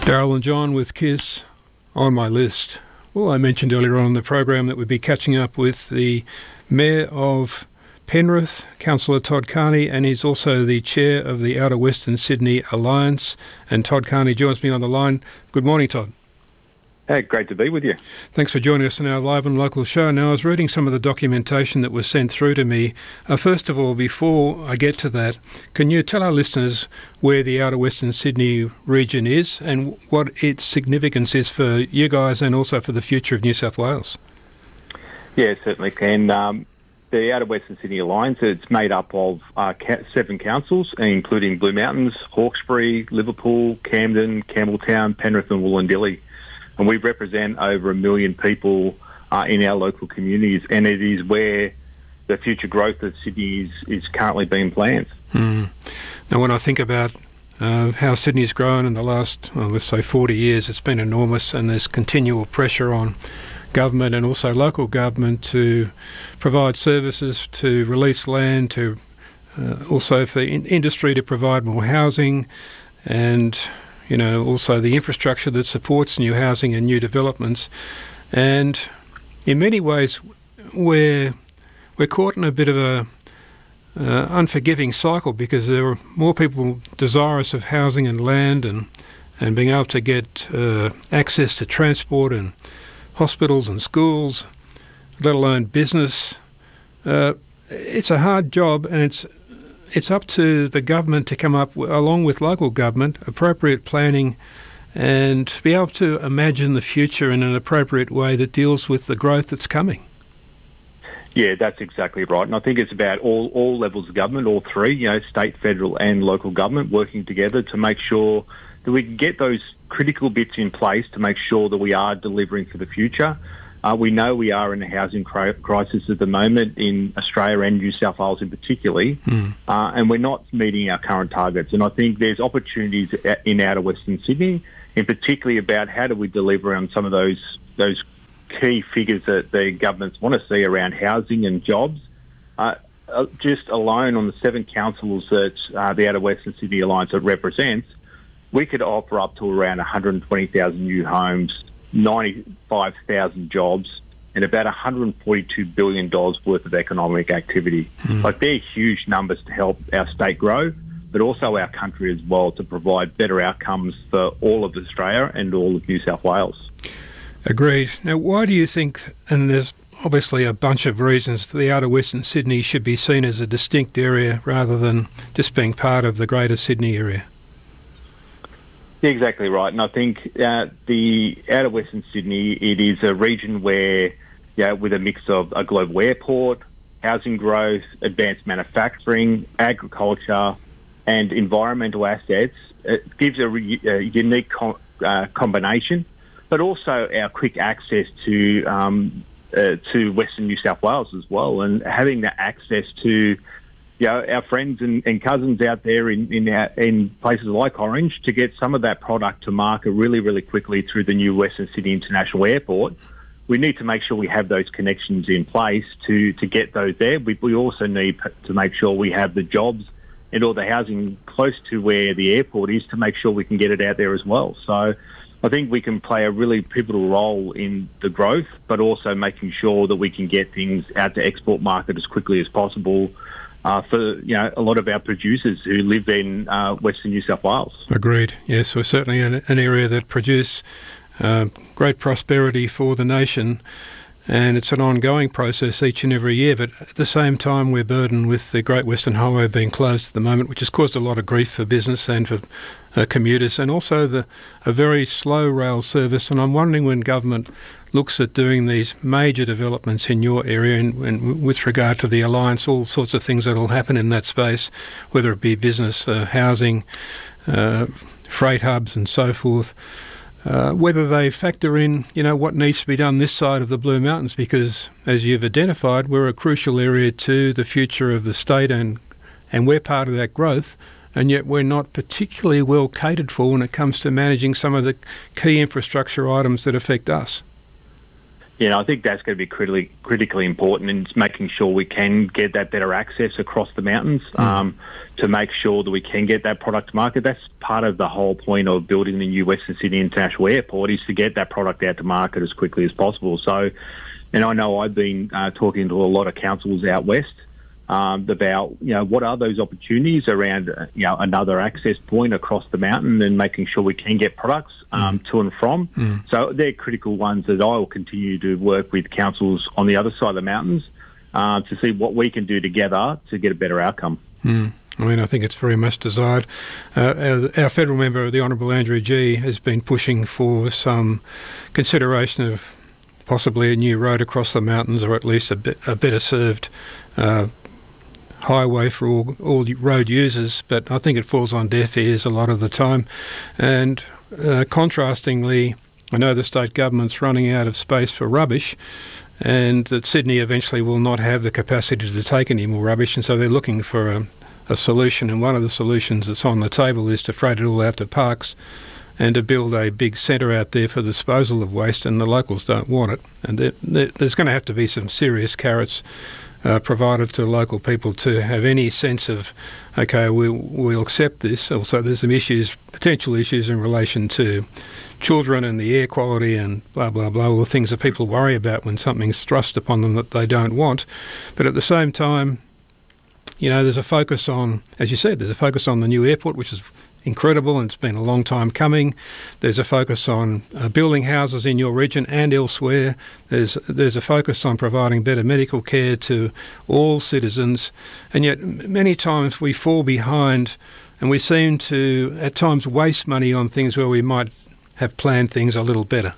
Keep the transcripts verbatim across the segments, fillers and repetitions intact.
Daryl and John with KISS on my list. Well, I mentioned earlier on in the program that we'd be catching up with the Mayor of Penrith, Councillor Todd Carney, and he's also the Chair of the Outer Western Sydney Alliance. And Todd Carney joins me on the line. Good morning, Todd. Hey, great to be with you. Thanks for joining us in our live and local show. Now, I was reading some of the documentation that was sent through to me. Uh, first of all, before I get to that, can you tell our listeners where the Outer Western Sydney region is and what its significance is for you guys and also for the future of New South Wales? Yeah, certainly can. Um, the Outer Western Sydney Alliance, it's made up of uh, ca- seven councils, including Blue Mountains, Hawkesbury, Liverpool, Camden, Campbelltown, Penrith and Wollondilly. And we represent over a million people uh, in our local communities, and it is where the future growth of Sydney is, is currently being planned. Mm. Now, when I think about uh, how Sydney's grown in the last, well, let's say, forty years, it's been enormous, and there's continual pressure on government and also local government to provide services, to release land, to uh, also for in- industry to provide more housing, and you know, also the infrastructure that supports new housing and new developments. And in many ways, we're, we're caught in a bit of a uh, unforgiving cycle because there are more people desirous of housing and land and, and being able to get uh, access to transport and hospitals and schools, let alone business. Uh, it's a hard job, and it's It's up to the government to come up, along with local government, appropriate planning and be able to imagine the future in an appropriate way that deals with the growth that's coming. Yeah, that's exactly right. And I think it's about all, all levels of government, all three, you know, state, federal and local government working together to make sure that we can get those critical bits in place to make sure that we are delivering for the future. Uh, we know we are in a housing cri- crisis at the moment in Australia and New South Wales in particular, mm. uh, and we're not meeting our current targets. And I think there's opportunities in Outer Western Sydney, in particularly about how do we deliver on some of those those key figures that the governments want to see around housing and jobs. Uh, uh, just alone on the seven councils that uh, the Outer Western Sydney Alliance represents, we could offer up to around one hundred twenty thousand new homes, ninety-five thousand jobs, and about one hundred forty-two billion dollars worth of economic activity. Mm. Like, they're huge numbers to help our state grow, but also our country as well, to provide better outcomes for all of Australia and all of New South Wales. Agreed. Now, why do you think, and there's obviously a bunch of reasons, that the Outer Western Sydney should be seen as a distinct area rather than just being part of the Greater Sydney area? Yeah, exactly right. And I think uh, the Outer Western Sydney, it is a region where, yeah, with a mix of a global airport, housing growth, advanced manufacturing, agriculture, and environmental assets, it gives a, re- a unique com- uh, combination, but also our quick access to um, uh, to Western New South Wales as well, and having that access to, you know, our friends and, and cousins out there in in, our, in places like Orange to get some of that product to market really, really quickly through the new Western Sydney International Airport. We need to make sure we have those connections in place to, to get those there. We, we also need to make sure we have the jobs and all the housing close to where the airport is to make sure we can get it out there as well. So I think we can play a really pivotal role in the growth, but also making sure that we can get things out to export market as quickly as possible uh, for, you know, a lot of our producers who live in uh, Western New South Wales. Agreed. Yes, we're certainly an, an area that produce uh, great prosperity for the nation, and it's an ongoing process each and every year, but at the same time we're burdened with the Great Western Highway being closed at the moment, which has caused a lot of grief for business and for uh, commuters, and also the a very slow rail service. And I'm wondering, when government looks at doing these major developments in your area, and, and with regard to the Alliance, all sorts of things that will happen in that space, whether it be business, uh, housing, uh, freight hubs and so forth, Uh, whether they factor in, you know, what needs to be done this side of the Blue Mountains, because, as you've identified, we're a crucial area to the future of the state, and and we're part of that growth, and yet we're not particularly well catered for when it comes to managing some of the key infrastructure items that affect us. Yeah, I think that's going to be critically critically important in making sure we can get that better access across the mountains mm. um, to make sure that we can get that product to market. That's part of the whole point of building the new Western Sydney International Airport, is to get that product out to market as quickly as possible. So, and I know I've been uh, talking to a lot of councils out west Um, about, you know, what are those opportunities around, uh, you know, another access point across the mountain and making sure we can get products um, mm. to and from. Mm. So they're critical ones that I will continue to work with councils on the other side of the mountains uh, to see what we can do together to get a better outcome. Mm. I mean, I think it's very much desired. Uh, our, our federal member, the Honourable Andrew Gee, has been pushing for some consideration of possibly a new road across the mountains, or at least a, bit, a better served uh, highway for all, all road users, but I think it falls on deaf ears a lot of the time. And uh, contrastingly, I know the state government's running out of space for rubbish, and that Sydney eventually will not have the capacity to take any more rubbish, and so they're looking for a, a solution. And one of the solutions that's on the table is to freight it all out to parks and to build a big centre out there for the disposal of waste, and the locals don't want it. And there, there, there's going to have to be some serious carrots Uh, provided to local people to have any sense of, okay, we'll, we'll accept this. Also, there's some issues, potential issues in relation to children and the air quality and blah, blah, blah, all the things that people worry about when something's thrust upon them that they don't want. But at the same time, you know, there's a focus on, as you said, there's a focus on the new airport, which is incredible, and it's been a long time coming. There's a focus on uh, building houses in your region and elsewhere. There's there's a focus on providing better medical care to all citizens, and yet many times we fall behind, and we seem to at times waste money on things where we might have planned things a little better.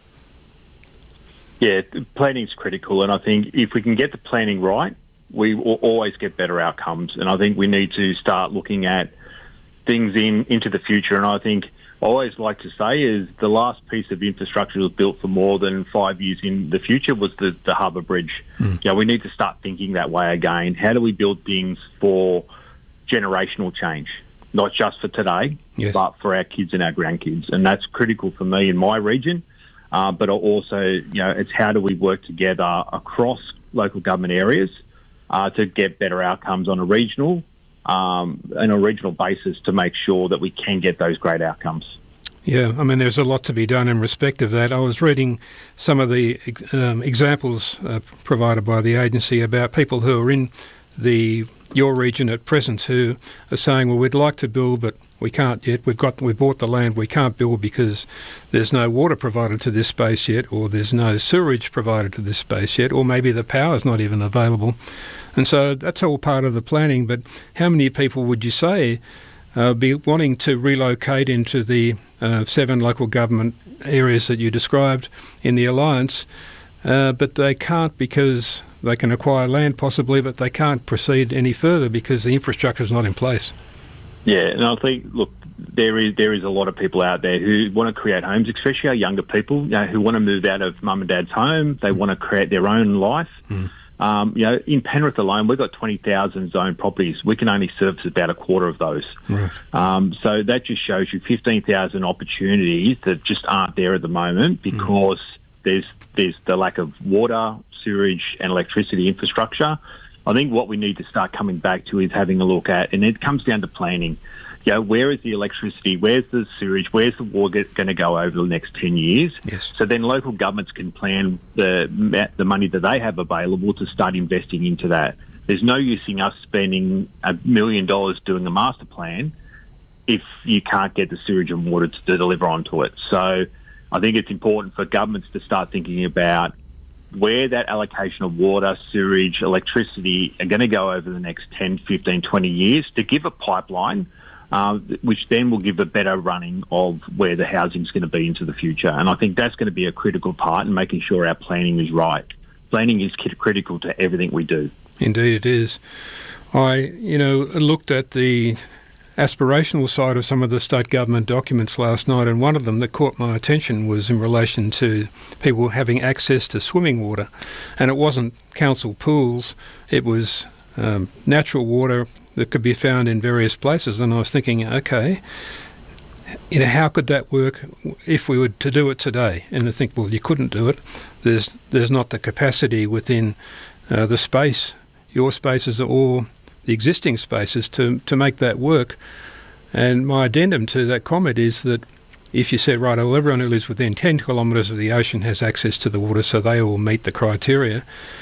Yeah, planning is critical, and I think if we can get the planning right, we will always get better outcomes. And I think we need to start looking at things in into the future. And I think I always like to say is the last piece of infrastructure that was built for more than five years in the future was the, the Harbour Bridge. Mm. Yeah, we need to start thinking that way again. How do we build things for generational change? Not just for today, yes, but for our kids and our grandkids. And that's critical for me in my region. Uh, but also, you know, it's how do we work together across local government areas uh, to get better outcomes on a regional Um, on a regional basis to make sure that we can get those great outcomes. Yeah, I mean, there's a lot to be done in respect of that. I was reading some of the um, examples uh, provided by the agency about people who are in the your region at present who are saying, well, we'd like to build, but we can't yet. We've got we've bought the land, we can't build because there's no water provided to this space yet, or there's no sewerage provided to this space yet, or maybe the power's not even available. And so that's all part of the planning. But how many people would you say uh, be wanting to relocate into the uh, seven local government areas that you described in the Alliance, uh, but they can't because they can acquire land possibly, but they can't proceed any further because the infrastructure is not in place? Yeah, and I think, look, there is there is a lot of people out there who want to create homes, especially our younger people, you know, who want to move out of mum and dad's home. They mm. want to create their own life. Mm. Um, you know, in Penrith alone, we've got twenty thousand zoned properties. We can only service about a quarter of those. Right. Um, so that just shows you fifteen thousand opportunities that just aren't there at the moment because mm. there's there's the lack of water, sewage and electricity infrastructure. I think what we need to start coming back to is having a look at, and it comes down to planning. You know, where is the electricity? Where's the sewage? Where's the water going to go over the next ten years? Yes. So then local governments can plan the the money that they have available to start investing into that. There's no use in us spending a million dollars doing a master plan if you can't get the sewage and water to, to deliver onto it. So I think it's important for governments to start thinking about where that allocation of water, sewage, electricity are going to go over the next ten, fifteen, twenty years to give a pipeline, uh, which then will give a better running of where the housing is going to be into the future. And I think that's going to be a critical part in making sure our planning is right. Planning is critical to everything we do. Indeed it is. I, you know, looked at the aspirational side of some of the state government documents last night, and one of them that caught my attention was in relation to people having access to swimming water. And it wasn't council pools, it was um, natural water that could be found in various places. And I was thinking, okay, you know, how could that work if we were to do it today? And I think, well, you couldn't do it. There's there's not the capacity within uh, the space, your spaces or the existing spaces to to make that work. And my addendum to that comment is that if you said, right, well, everyone who lives within ten kilometres of the ocean has access to the water, so they all meet the criteria,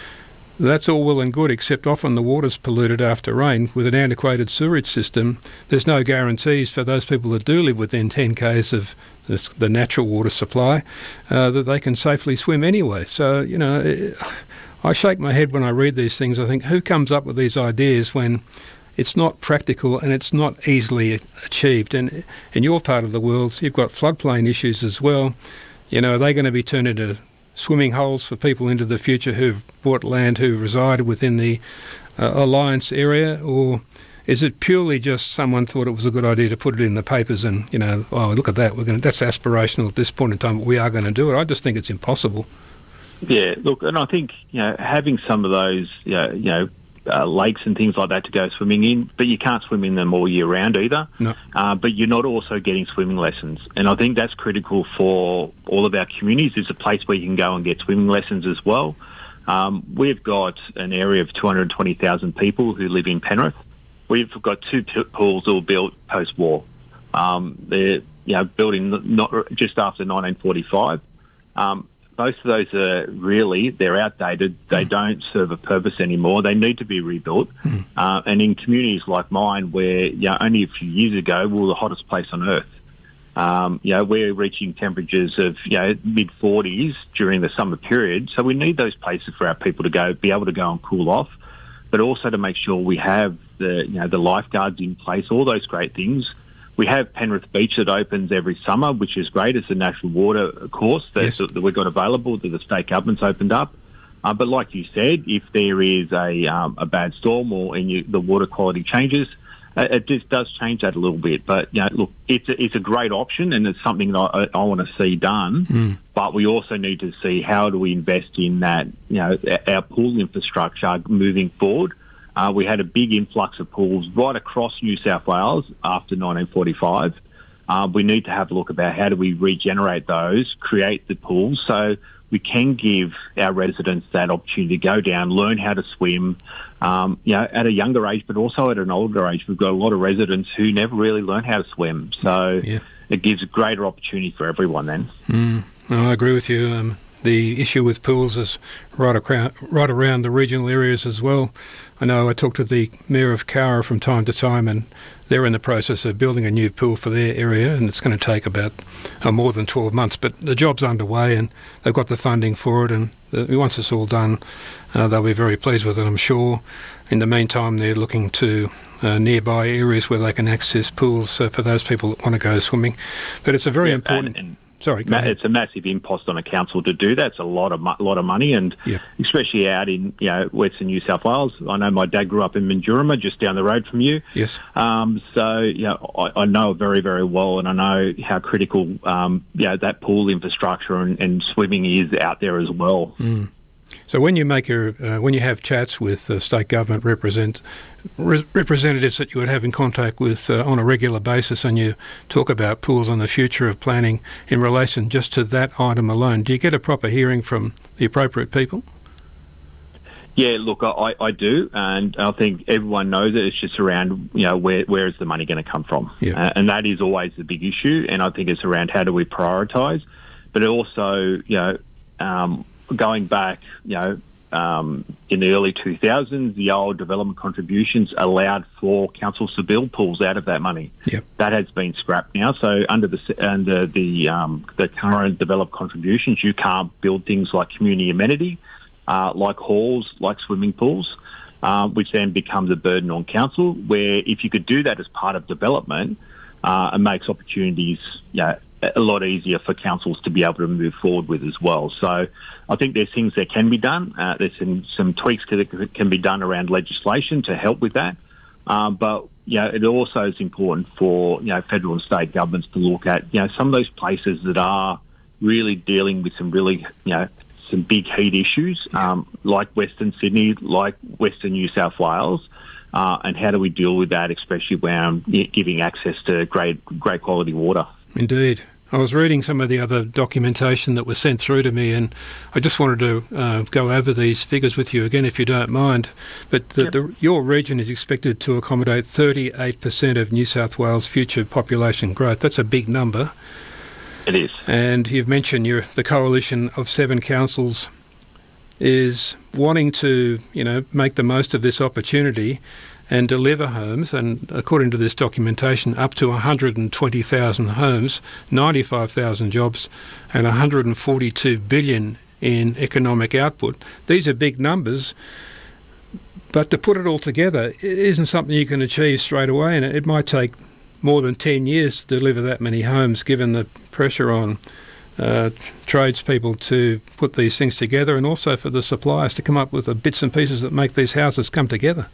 that's all well and good, except often the water's polluted after rain. With an antiquated sewerage system, there's no guarantees for those people that do live within ten k's of the natural water supply uh, that they can safely swim anyway. So, you know, I shake my head when I read these things. I think, who comes up with these ideas when it's not practical and it's not easily achieved? And in your part of the world, you've got floodplain issues as well. You know, are they going to be turned into swimming holes for people into the future who've bought land who reside within the uh, Alliance area? Or is it purely just someone thought it was a good idea to put it in the papers and, you know, oh, look at that, we're going to, that's aspirational at this point in time, but we are going to do it? I just think it's impossible. Yeah, look, and I think, you know, having some of those, you know, you know Uh, lakes and things like that to go swimming in, but you can't swim in them all year round either. No. Uh, but you're not also getting swimming lessons. And I think that's critical for all of our communities. It's a place where you can go and get swimming lessons as well. Um, we've got an area of two hundred twenty thousand people who live in Penrith. We've got two p- pools that were built post-war. Um, they're you know, built in not, just after nineteen forty-five. Um, Most of those are really, they're outdated. They mm. don't serve a purpose anymore. They need to be rebuilt. Mm. Uh, and in communities like mine, where you know, only a few years ago we were the hottest place on earth, um, you know, we're reaching temperatures of you know mid forties during the summer period. So we need those places for our people to go, be able to go and cool off, but also to make sure we have the you know the lifeguards in place, all those great things. We have Penrith Beach that opens every summer, which is great. It's a national water course that, yes. that we've got available that the state government's opened up. Uh, but like you said, if there is a um, a bad storm or and you, the water quality changes, uh, it just does change that a little bit. But you know, look, it's a, it's a great option and it's something that I, I want to see done. Mm. But we also need to see how do we invest in that, you know, our pool infrastructure moving forward. Uh, we had a big influx of pools right across New South Wales after nineteen forty-five. Uh, we need to have a look about how do we regenerate those, create the pools so we can give our residents that opportunity to go down, learn how to swim, um, you know, at a younger age, but also at an older age. We've got a lot of residents who never really learn how to swim. So yeah. It gives a greater opportunity for everyone then. Mm, no, I agree with you. Um, the issue with pools is right around, right around the regional areas as well. I know I talk to the Mayor of Cowra from time to time, and they're in the process of building a new pool for their area, and it's going to take about uh, more than twelve months. But the job's underway, and they've got the funding for it, and the, once it's all done, uh, they'll be very pleased with it, I'm sure. In the meantime, they're looking to uh, nearby areas where they can access pools uh, for those people that want to go swimming. But it's a very yeah, important... And, and Sorry, Ma- it's a massive impost on a council to do that. It's a lot of mo- lot of money, and yeah. especially out in you know Western New South Wales. I know my dad grew up in Mandurama, just down the road from you. Yes. Um, so you know, I, I know it very very well, and I know how critical um, you know, that pool infrastructure and, and swimming is out there as well. Mm. So when you make your uh, when you have chats with uh, state government represent, re- representatives that you would have in contact with uh, on a regular basis, and you talk about pools and the future of planning in relation just to that item alone, do you get a proper hearing from the appropriate people? Yeah, look, I, I do, and I think everyone knows it. It's just around, you know, where where is the money going to come from? Yeah. Uh, and that is always the big issue, and I think it's around how do we prioritise, but also, you know, um, going back, you know, um, in the early two thousands, the old development contributions allowed for councils to build pools out of that money. Yep. That has been scrapped now. So under the under the um, the current developed contributions, you can't build things like community amenity, uh, like halls, like swimming pools, uh, which then becomes a burden on council. Where if you could do that as part of development, uh, it makes opportunities, you know, a lot easier for councils to be able to move forward with as well. So I think there's things that can be done. Uh, there's some, some tweaks that can be done around legislation to help with that. Um, but, you know, it also is important for, you know, federal and state governments to look at, you know, some of those places that are really dealing with some really, you know, some big heat issues, um, like Western Sydney, like Western New South Wales. uh, and how do we deal with that, especially around giving access to great, great quality water. Indeed. I was reading some of the other documentation that was sent through to me, and I just wanted to uh, go over these figures with you again, if you don't mind. But the, yep. the, your region is expected to accommodate thirty-eight percent of New South Wales' future population growth. That's a big number. It is. And you've mentioned you're, the coalition of seven councils is wanting to, you know, make the most of this opportunity and deliver homes, and according to this documentation, up to one hundred twenty thousand homes, ninety-five thousand jobs, and one hundred forty-two billion in economic output. These are big numbers, but to put it all together, it isn't something you can achieve straight away, and it might take more than ten years to deliver that many homes, given the pressure on uh, tradespeople to put these things together, and also for the suppliers to come up with the bits and pieces that make these houses come together.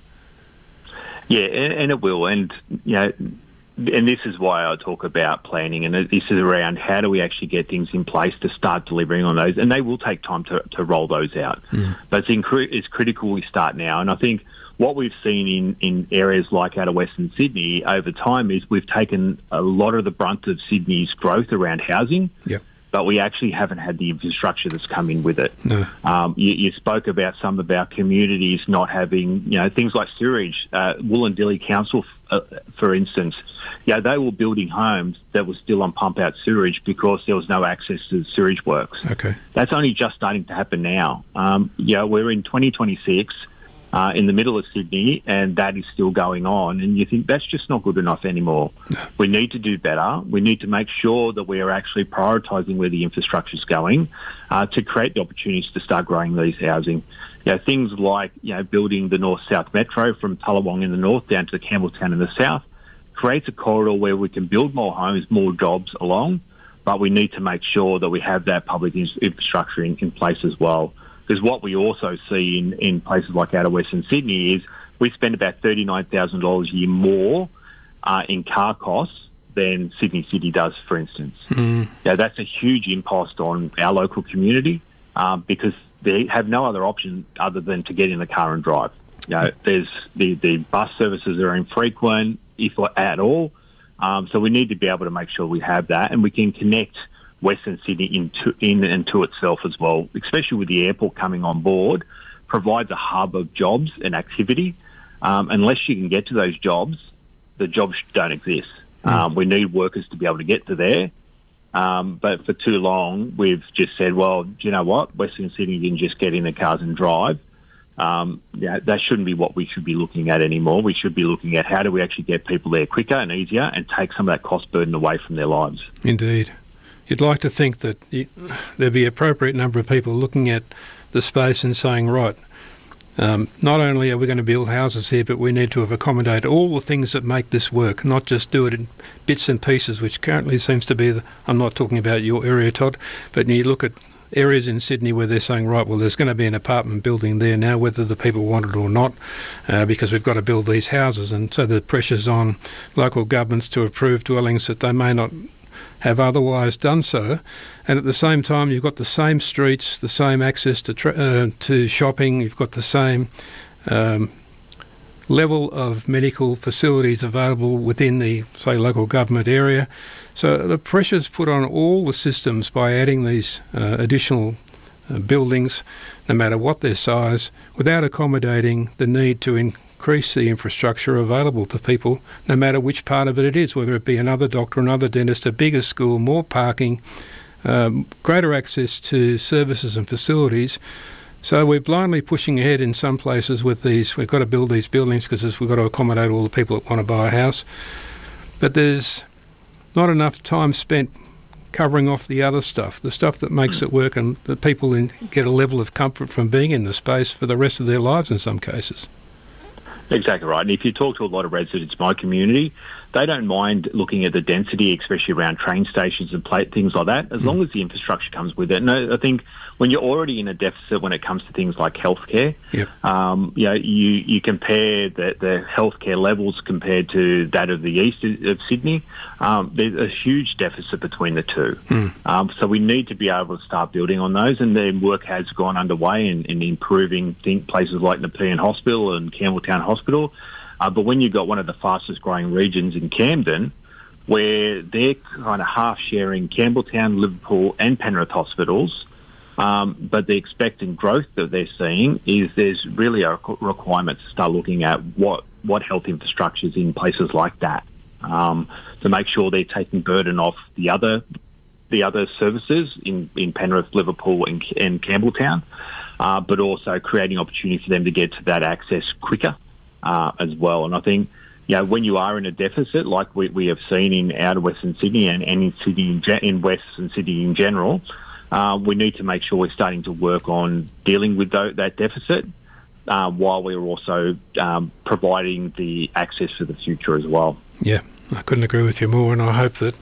Yeah, and, and it will. And, you know, and this is why I talk about planning, and this is around how do we actually get things in place to start delivering on those. And they will take time to, to roll those out. Mm. But it's, incre- it's critical we start now. And I think what we've seen in, in areas like out of Western Sydney over time is we've taken a lot of the brunt of Sydney's growth around housing. Yep. But we actually haven't had the infrastructure that's come in with it. No. Um, you, you spoke about some of our communities not having, you know, things like sewage. Uh, Woolloomoolilla Council, uh, for instance, yeah, they were building homes that were still on pump-out sewage because there was no access to the sewage works. Okay. That's only just starting to happen now. Um, yeah, we're in twenty twenty-six. Uh, in the middle of Sydney, and that is still going on, and you think that's just not good enough anymore. No. We need to do better. We need to make sure that we are actually prioritising where the infrastructure is going uh, to create the opportunities to start growing these housing. You know, things like, you know, building the North-South Metro from Tullawong in the north down to Campbelltown in the south creates a corridor where we can build more homes, more jobs along, but we need to make sure that we have that public infrastructure in, in place as well. Because what we also see in, in places like out of Western Sydney is we spend about thirty-nine thousand dollars a year more uh, in car costs than Sydney City does, for instance. Mm. Now, that's a huge impost on our local community uh, because they have no other option other than to get in the car and drive. You know, there's the, the bus services are infrequent, if at all. Um, so we need to be able to make sure we have that, and we can connect Western Sydney into, in and to itself as well, especially with the airport coming on board, provides a hub of jobs and activity. Um, unless you can get to those jobs, the jobs don't exist. Mm. Um, we need workers to be able to get to there. Um, but for too long, we've just said, well, do you know what? Western Sydney didn't just get in the cars and drive. Um, yeah, that shouldn't be what we should be looking at anymore. We should be looking at how do we actually get people there quicker and easier and take some of that cost burden away from their lives. Indeed. You'd like to think that there'd be an appropriate number of people looking at the space and saying, right, um, not only are we going to build houses here, but we need to have accommodated all the things that make this work, not just do it in bits and pieces, which currently seems to be, the, I'm not talking about your area, Todd, but you look at areas in Sydney where they're saying, right, well, there's going to be an apartment building there now, whether the people want it or not, uh, because we've got to build these houses. And so the pressure's on local governments to approve dwellings that they may not have otherwise done so, and at the same time you've got the same streets, the same access to tra- uh, to shopping, you've got the same um, level of medical facilities available within the, say, local government area. So the pressure's put on all the systems by adding these uh, additional uh, buildings, no matter what their size, without accommodating the need to increase increase the infrastructure available to people, no matter which part of it it is, whether it be another doctor, another dentist, a bigger school, more parking, um, greater access to services and facilities. So we're blindly pushing ahead in some places with these. We've got to build these buildings because we've got to accommodate all the people that want to buy a house. But there's not enough time spent covering off the other stuff, the stuff that makes it work, and that people in, get a level of comfort from being in the space for the rest of their lives in some cases. Exactly right. And if you talk to a lot of residents in my community, they don't mind looking at the density, especially around train stations and plate, things like that, as mm. long as the infrastructure comes with it. And I think when you're already in a deficit when it comes to things like healthcare, yep. um, you know, you, you compare the, the healthcare levels compared to that of the east of Sydney, um, there's a huge deficit between the two. Mm. Um, so we need to be able to start building on those, and then work has gone underway in, in improving think places like Nepean Hospital and Campbelltown Hospital. Uh, but when you've got one of the fastest growing regions in Camden, where they're kind of half sharing Campbelltown, Liverpool and Penrith hospitals, um, but the expected growth that they're seeing is there's really a requirement to start looking at what, what health infrastructure is in places like that, um, to make sure they're taking burden off the other the other services in, in Penrith, Liverpool and, and Campbelltown, uh, but also creating opportunity for them to get to that access quicker uh, as well. And I think, you know, when you are in a deficit, like we, we have seen in outer Western Sydney and, and in Sydney in, ge- in Western Sydney in general, uh, we need to make sure we're starting to work on dealing with th- that deficit uh, while we're also um, providing the access for the future as well. Yeah, I couldn't agree with you more, and I hope that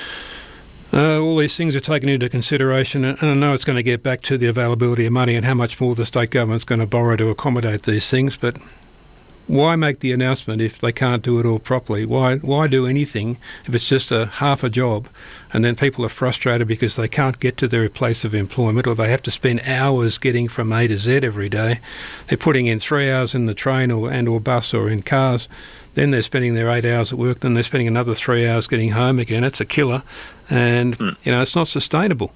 Uh, all these things are taken into consideration, and I know it's going to get back to the availability of money and how much more the state government's going to borrow to accommodate these things, but why make the announcement if they can't do it all properly? Why why do anything if it's just a half a job and then people are frustrated because they can't get to their place of employment, or they have to spend hours getting from A to Z every day? They're putting in three hours in the train or and or bus or in cars. Then they're spending their eight hours at work, then they're spending another three hours getting home again. It's a killer. And, mm. you know, it's not sustainable.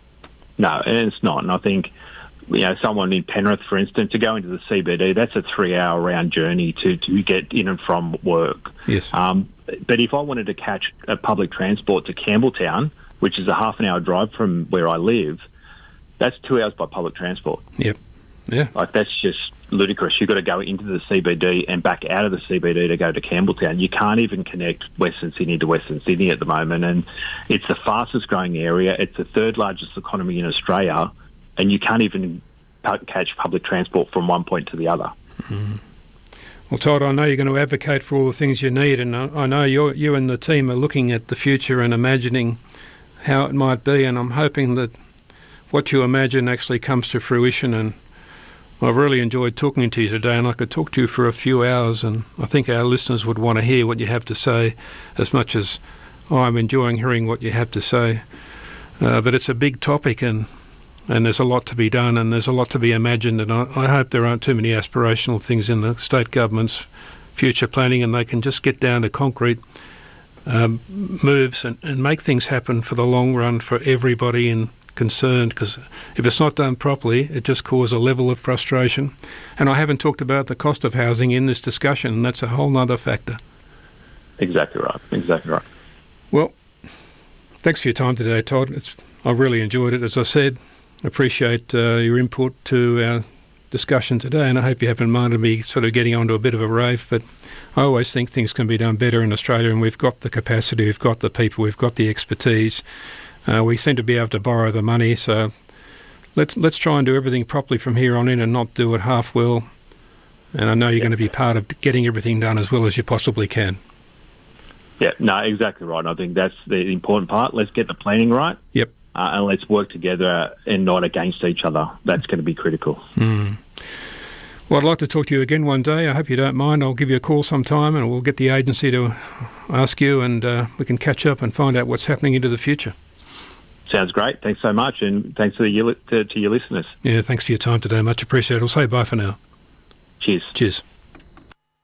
No, and it's not. And I think, you know, someone in Penrith, for instance, to go into the C B D, that's a three-hour round journey to, to get in and from work. Yes. Um, but if I wanted to catch a public transport to Campbelltown, which is a half an hour drive from where I live, that's two hours by public transport. Yep. Yeah. Like, that's just ludicrous. You've got to go into the C B D and back out of the C B D to go to Campbelltown. You can't even connect Western Sydney to Western Sydney at the moment, and it's the fastest growing area. It's the third largest economy in Australia, and you can't even pu- catch public transport from one point to the other. Mm. Well, Todd, I know you're going to advocate for all the things you need, and I, I know you you and the team are looking at the future and imagining how it might be, and I'm hoping that what you imagine actually comes to fruition. And I've really enjoyed talking to you today, and I could talk to you for a few hours, and I think our listeners would want to hear what you have to say as much as I'm enjoying hearing what you have to say. Uh, but it's a big topic, and and there's a lot to be done, and there's a lot to be imagined, and I, I hope there aren't too many aspirational things in the state government's future planning, and they can just get down to concrete um, moves and, and make things happen for the long run for everybody in concerned, because if it's not done properly, it just causes a level of frustration. And I haven't talked about the cost of housing in this discussion, and that's a whole nother factor. Exactly right. Exactly right. Well, thanks for your time today, Todd. It's, I've really enjoyed it. As I said, appreciate uh, your input to our discussion today, and I hope you haven't minded me sort of getting onto a bit of a rave, but I always think things can be done better in Australia, and we've got the capacity, we've got the people, we've got the expertise. Uh, we seem to be able to borrow the money, so let's let's try and do everything properly from here on in and not do it half well. And I know you're yeah. going to be part of getting everything done as well as you possibly can. Yeah, no, exactly right. I think that's the important part. Let's get the planning right. Yep. Uh, and let's work together and not against each other. That's going to be critical. Mm. Well, I'd like to talk to you again one day. I hope you don't mind. I'll give you a call sometime, and we'll get the agency to ask you, and uh, we can catch up and find out what's happening into the future. Sounds great. Thanks so much, and thanks to, the, to, to your listeners. Yeah, thanks for your time today. Much appreciated. I'll say bye for now. Cheers. Cheers.